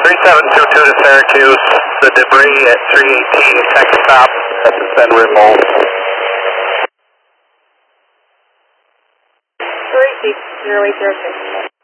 3722 to Syracuse, the debris at 318, tech stop, send remote. 36080.